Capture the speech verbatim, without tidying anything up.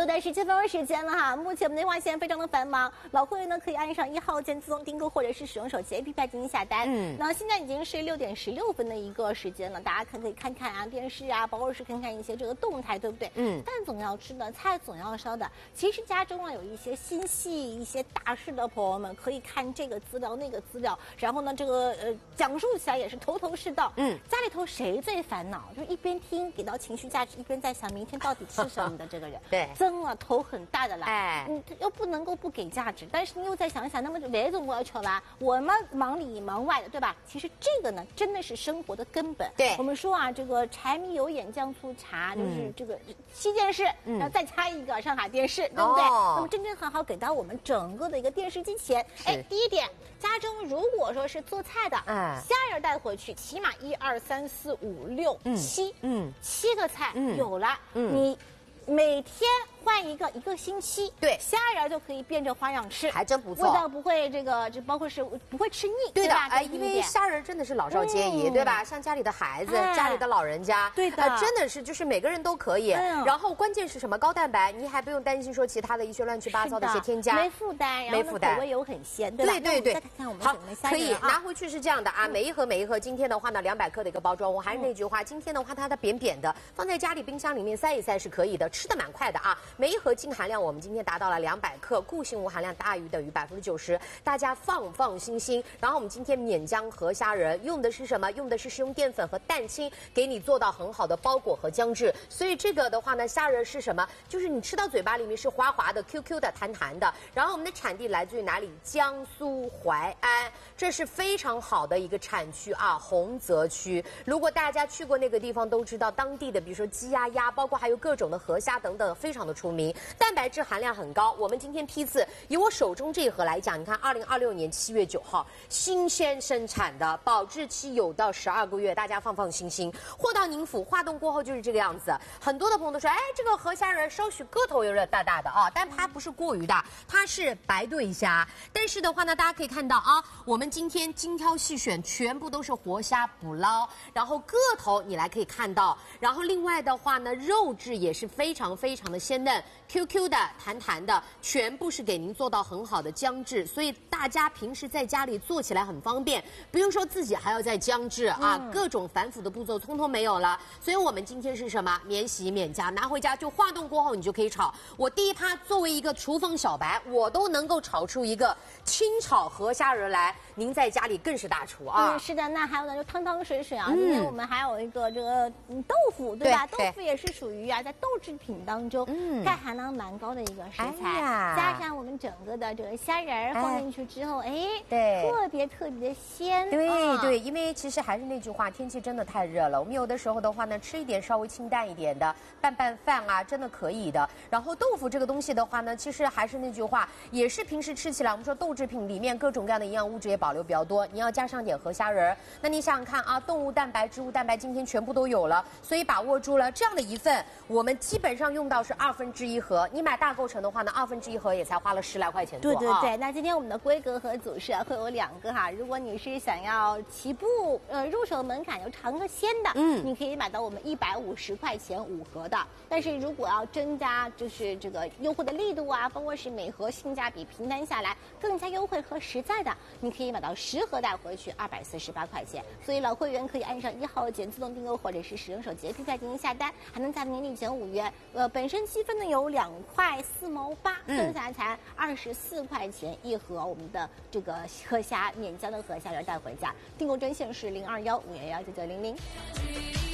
就在十七分钟时间了哈，目前我们内环线非常的繁忙，老会员呢可以按上一号键自动订购，或者是使用手机 A P P 进行下单。嗯，那现在已经是六点十六分的一个时间了，大家可可以看看啊电视啊，包括是看看一些这个动态，对不对？嗯，饭总要吃的，菜总要烧的。其实家中啊有一些心系一些大事的朋友们，可以看这个资料那个资料，然后呢这个呃讲述起来也是头头是道。嗯，家里头谁最烦恼？就是一边听给到情绪价值，一边在想明天到底吃什么的这个人。对，真了头很大的啦。哎，你又不能够不给价值，但是你又再想一想，那么为什么我要求啦？我们忙里忙外的，对吧？其实这个呢，真的是生活的根本。对，我们说啊，这个柴米油盐酱醋茶，就是这个七件事，嗯、然后再加一个上海电视，对不对？哦、那么真正好好给到我们整个的一个电视机前。哎，第一点，家中如果说是做菜的，嗯，虾仁带回去，起码一二三四五六七，嗯，七个菜、嗯、有了，嗯，你每天换一个，一个星期，对，虾仁就可以变着花样吃，还真不错，味道不会这个，这包括是不会吃腻，对的，哎，因为虾仁真的是老少皆宜，对吧？像家里的孩子、家里的老人家，对的，真的是就是每个人都可以。然后关键是什么？高蛋白，你还不用担心说其他的一些乱七八糟的一些添加，没负担，没负担，口味又很鲜，对吧？对对对。再看看我们什么虾仁，可以拿回去是这样的啊，每一盒每一盒，今天的话呢，两百克的一个包装，我还是那句话，今天的话它的扁扁的，放在家里冰箱里面塞一塞是可以的，吃的蛮快的啊，每一盒净含量。我们今天达到了两百克，固性无含量大于等于百分之九十，大家放放心心。然后我们今天免浆和虾仁用的是什么？用的是食用淀粉和蛋清，给你做到很好的包裹和浆制。所以这个的话呢，虾仁是什么？就是你吃到嘴巴里面是滑滑的、Q Q 的、弹弹的。然后我们的产地来自于哪里？江苏淮安，这是非常好的一个产区啊，洪泽区。如果大家去过那个地方，都知道当地的，比如说鸡鸭鸭，包括还有各种的河虾等等，非常的出名。蛋白质含量很高，我们今天批次以我手中这一盒来讲，你看，二零二六年七月九号新鲜生产的，保质期有到十二个月，大家放放心心。货到宁府，化冻过后就是这个样子。很多的朋友都说，哎，这个河虾仁稍许个头有点大大的啊，但它不是过于大，它是白对虾。但是的话呢，大家可以看到啊，我们今天精挑细选，全部都是活虾捕捞，然后个头你来可以看到，然后另外的话呢，肉质也是非常非常的鲜嫩。Q Q 的、弹弹的，全部是给您做到很好的浆制，所以大家平时在家里做起来很方便，不用说自己还要再浆制啊，嗯、各种繁复的步骤通通没有了。所以我们今天是什么？免洗免加，拿回家就化冻过后你就可以炒。我第一趴作为一个厨房小白，我都能够炒出一个清炒河虾仁来，您在家里更是大厨啊！嗯，是的，那还有呢，就汤汤水水啊。嗯、今天我们还有一个这个豆腐，对吧？对豆腐也是属于啊，在豆制品当中，嗯，钙含量蛮高的一个食材，哎、加上我们整个的这个虾仁放进去之后，哎，对，特别特别的鲜。对、哦、对，因为其实还是那句话，天气真的太热了，我们有的时候的话呢，吃一点稍微清淡一点的，拌拌饭啊，真的可以的。然后豆腐这个东西的话呢，其实还是那句话，也是平时吃起来，我们说豆制品里面各种各样的营养物质也保留比较多，你要加上点河虾仁，那你想想看啊，动物蛋白、植物蛋白今天全部都有了，所以把握住了这样的一份，我们基本上用到是二分之一盒，你买大构成的话呢，二分之一盒也才花了十来块钱做。对对对，啊、那今天我们的规格和组式、啊、会有两个哈，如果你是想要起步呃入手门槛又尝个鲜的，嗯，你可以买到我们一百五十块钱五盒的，但是如果要增加就是这个优惠的力度啊，包括是每盒性价比平摊下来更加优惠和实在的，你可以买到十盒带回去二百四十八块钱。所以老会员可以按上一号键自动订购，或者是使用手机 A P P 进行下单，还能再领礼减五元。呃，本身积分呢有两块四毛八，剩下才二十四块钱一盒。我们的这个河虾免浆的河虾仁带回家，订购专线是零二幺五幺幺九九零零。